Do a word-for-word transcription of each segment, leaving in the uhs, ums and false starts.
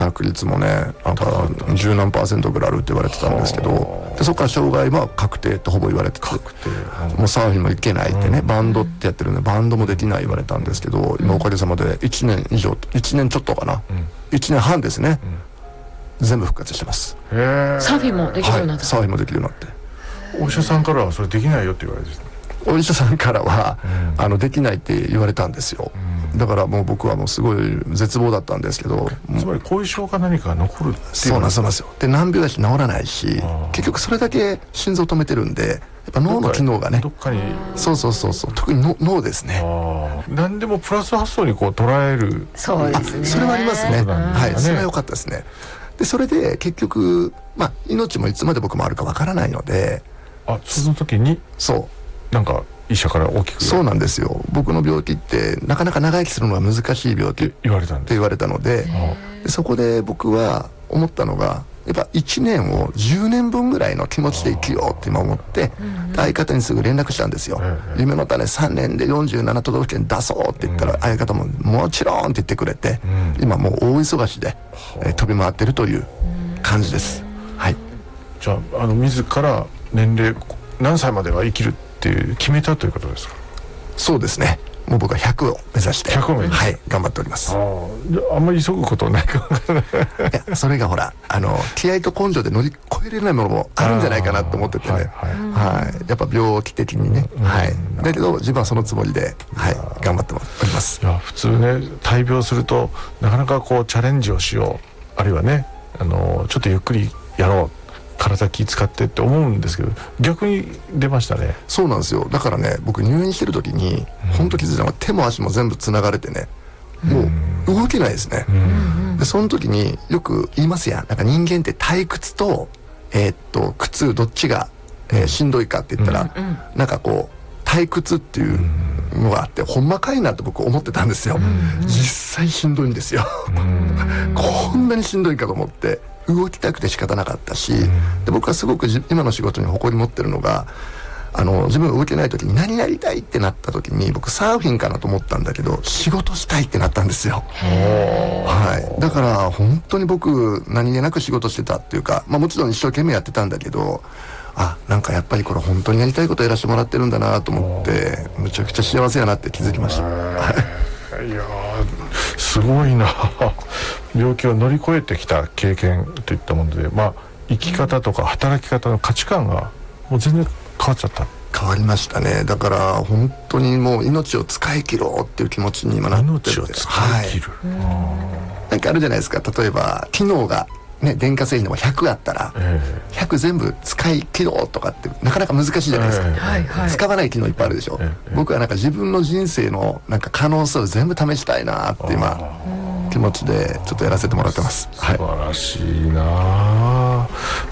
確率もねなんか十何パーセントぐらいあるって言われてたんですけど、でそこから障害は確定とほぼ言われてて、 確定、うん、 もうサーフィンもいけないってね、うん、バンドってやってるんでバンドもできない言われたんですけど、今おかげさまでいちねん以上いちねんちょっとかな、うん、いちねんはんですね、うん、全部復活してます。 サーフィンもできるようになった、 はい、サーフィンもできるようになって。 お医者さんからはそれできないよって言われて、 お医者さんからは、うん、あのできないって言われたんですよ、うん、だからもう僕はもうすごい絶望だったんですけど、 つまり後遺症か何かが残るっていう。 そうなんですよ。で難病だし治らないし、結局それだけ心臓止めてるんで、やっぱ脳の機能がねどっかに、 そうそうそうそう、特にの脳ですね。 何でもプラス発想にこう捉える。 そうですね、 それはありますね、はい、それは良かったですね。でそれで結局、まあ、命もいつまで僕もあるかわからないので、 あその時にそうなんか医者から大きく、 そうなんですよ、僕の病気ってなかなか長生きするのは難しい病気って言われたんで、言われたので、でそこで僕は思ったのが、やっぱいちねんをじゅうねんぶんぐらいの気持ちで生きようって今思って、相方にすぐ連絡したんですよ。夢の種さんねんでよんじゅうなな都道府県出そうって言ったら、相方ももちろんって言ってくれて、今もう大忙しで、えー、飛び回ってるという感じです。はい。 じゃあ、あの自ら年齢何歳までは生きるっていう決めたということですか。 そうですね、もう僕はひゃくを目指してひゃくを目指して、はい、頑張っております。 あ, あんまり急ぐことないかもしれない。いやそれがほらあの気合と根性で乗り越えれないものもあるんじゃないかなと思っててね、はい、はいはい、やっぱ病気的にね、うん、はい、だけど自分はそのつもりで、はい、頑張っております。 いや普通ね、大病するとなかなかこうチャレンジをしよう、あるいはね、あのちょっとゆっくりやろう、体気使ってって思うんですけど、逆に出ましたね。 そうなんですよ。だからね、僕入院してる時に、うん、本当気づいたのが手も足も全部つながれてね、もう動けないですね、うん、でその時によく言いますやん、なんか人間って退屈とえー、っと苦痛どっちが、えー、しんどいかって言ったら、うん、なんかこう退屈っていうのがあって、うん、ほんまかいなって僕思ってたんですよ、うん、実際しんどいんですよ、うん、こんなにしんどいかと思って動きたくて仕方なかったし、うん、で僕はすごく今の仕事に誇り持ってるのが、あの自分が動けない時に何やりたいってなった時に、僕サーフィンかなと思ったんだけど仕事したいってなったんですよ。はい、だから本当に僕何気なく仕事してたっていうか、まあ、もちろん一生懸命やってたんだけど、あ、なんかやっぱりこれ本当にやりたいことやらせてもらってるんだなと思って、むちゃくちゃ幸せやなって気づきました。 いやすごいな。病気を乗り越えてきた経験といったもので、まあ、生き方とか働き方の価値観がもう全然変わっちゃった。 変わりましたね。だから本当にもう命を使い切ろうっていう気持ちに今なってるんで。 命を使い切る、 はい、なんかあるじゃないですか。例えば機能がね、電化製品でもひゃくあったら、えー、ひゃく全部使い切ろうとかってなかなか難しいじゃないですか、えー、使わない機能いっぱいあるでしょ、えーえー、僕はなんか自分の人生のなんか可能性を全部試したいなって今気持ちでちょっとやらせてもらってます。 素晴らしいな、はい、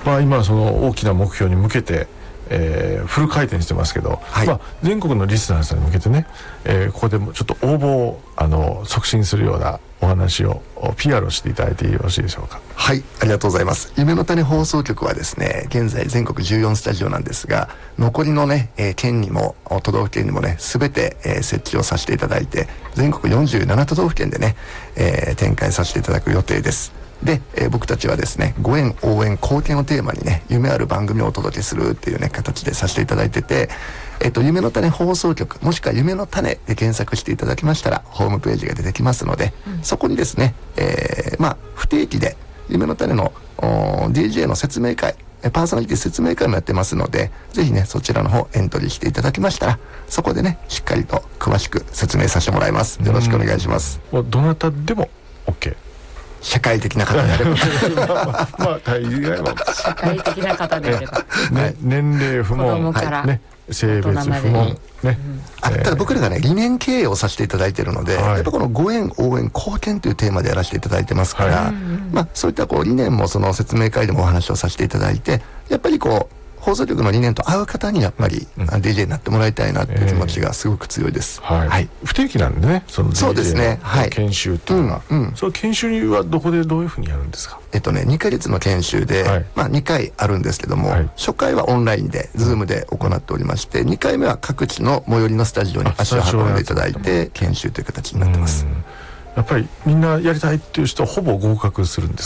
まあ今その大きな目標に向けてえー、フル回転してますけど、はい、まあ、全国のリスナーさんに向けてね、えー、ここでもちょっと応募をあの促進するようなお話を ピーアール をしていただいてよろしいでしょうか。 はい、ありがとうございます。夢の種放送局はですね、現在全国じゅうよんスタジオなんですが、残りのね、えー、県にも都道府県にもね全て、えー、設置をさせていただいて、全国よんじゅうなな都道府県でね、えー、展開させていただく予定です。で、えー、僕たちはですね、ご縁応援貢献をテーマにね、夢ある番組をお届けするっていうね形でさせていただいてて、えっと夢の種放送局もしくは夢の種で検索していただきましたらホームページが出てきますので、うん、そこにですね、えー、まあ不定期で夢の種の ディージェー の説明会、パーソナリティ説明会もやってますので、ぜひねそちらの方エントリーしていただきましたら、そこでねしっかりと詳しく説明させてもらいます。よろしくお願いします。 どなたでも OK、 社会的な方であればまあ大概は社会的な方であれば、 ね、はい、年齢不問、はいね、性別不問、ね、 うん、あ、ただ僕らがね理念経営をさせていただいているので、はい、やっぱこのご縁応援貢献というテーマでやらせていただいてますから、はい、まあ、そういったこう理念もその説明会でもお話をさせていただいて、やっぱりこう放送局の理念と合う方にやっぱり、うん、ディージェー になってもらいたいなっていう気持ちがすごく強いです、 えーはいはい、不定期なんでね、その ディージェー の研修っていうのは、うんうん、その研修はどこでどういうふうにやるんですか。 えっとね、にかげつの研修で、はい、まあ、にかいあるんですけども、はい、初回はオンラインで Zoom で行っておりまして、にかいめは各地の最寄りのスタジオに足を運んでいただいて研修という形になってます。 やっぱりみんなやりたいっていう人はほぼ合格するんですか。